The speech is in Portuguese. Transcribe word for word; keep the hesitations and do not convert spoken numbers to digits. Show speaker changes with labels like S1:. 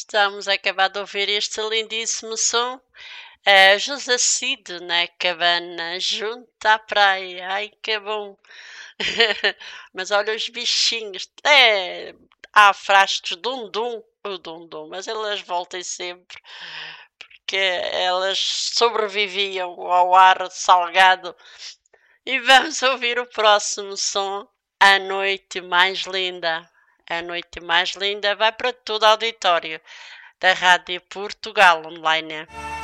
S1: Estamos a acabar de ouvir este lindíssimo som. É José Cid na cabana junto à praia. Ai, que bom! Mas olha os bichinhos. É, há frascos dum-dum, o dum-dum, mas elas voltam sempre, porque elas sobreviviam ao ar salgado. E vamos ouvir o próximo som, A Noite Mais Linda. A Noite Mais Linda vai para todo o auditório da Rádio Portugal Online.